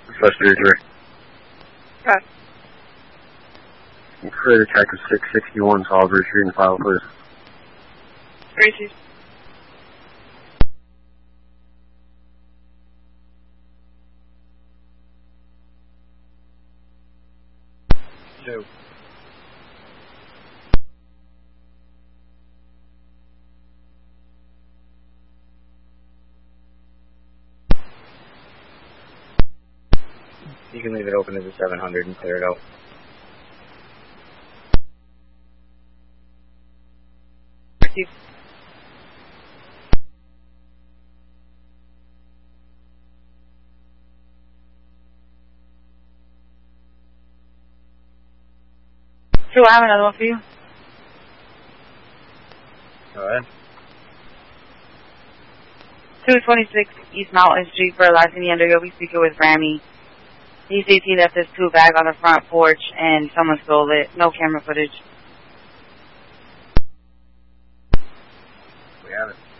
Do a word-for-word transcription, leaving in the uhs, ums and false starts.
Request three three. Okay. For Detective six sixty-one, solve retrieving file, please. Gracie. Two. You can leave it open as a seven hundred and clear it out. Gracie. So I have another one for you. Go ahead. two twenty-six East Mountain Street, Burlington, Indigo. We speaking with Rami. He says he left his tool bag on the front porch and someone stole it. No camera footage. We have it.